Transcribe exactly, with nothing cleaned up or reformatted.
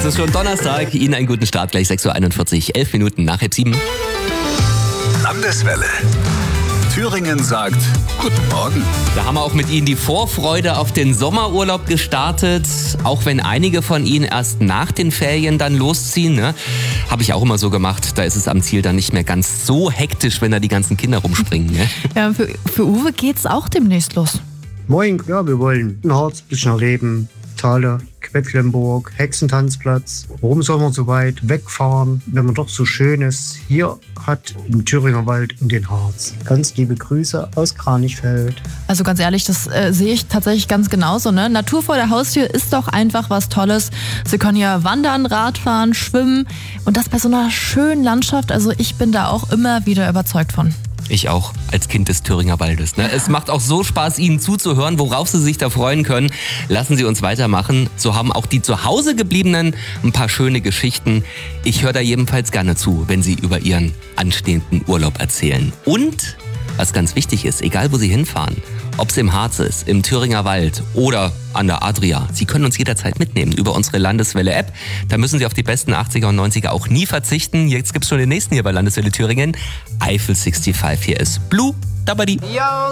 Es ist schon Donnerstag. Ihnen einen guten Start. Gleich sechs Uhr einundvierzig, elf Minuten nach halb sieben. Landeswelle. Thüringen sagt Guten Morgen. Da haben wir auch mit Ihnen die Vorfreude auf den Sommerurlaub gestartet. Auch wenn einige von Ihnen erst nach den Ferien dann losziehen. Ne? Habe ich auch immer so gemacht. Da ist es am Ziel dann nicht mehr ganz so hektisch, wenn da die ganzen Kinder rumspringen. Ne? Ja, für, für Uwe geht's auch demnächst los. Moin, ja, wir wollen ein Harz ein bisschen erleben. Thale, Quedlinburg, Hexentanzplatz. Warum soll man so weit wegfahren, wenn man doch so Schönes hier hat im Thüringer Wald und den Harz? Ganz liebe Grüße aus Kranichfeld. Also ganz ehrlich, das äh, sehe ich tatsächlich ganz genauso. Ne? Natur vor der Haustür ist doch einfach was Tolles. Sie können ja wandern, Radfahren, schwimmen und das bei so einer schönen Landschaft. Also ich bin da auch immer wieder überzeugt von. Ich auch, als Kind des Thüringer Waldes. Ne? Es macht auch so Spaß, Ihnen zuzuhören, worauf Sie sich da freuen können. Lassen Sie uns weitermachen. So haben auch die zu Hause gebliebenen ein paar schöne Geschichten. Ich höre da jedenfalls gerne zu, wenn Sie über Ihren anstehenden Urlaub erzählen. Und, was ganz wichtig ist, egal wo Sie hinfahren, ob es im Harz ist, im Thüringer Wald oder an der Adria, Sie können uns jederzeit mitnehmen über unsere Landeswelle-App. Da müssen Sie auf die besten achtziger und neunziger auch nie verzichten. Jetzt gibt's schon den nächsten hier bei Landeswelle Thüringen. Eifel fünfundsechzig. Hier ist Blue Dabadi.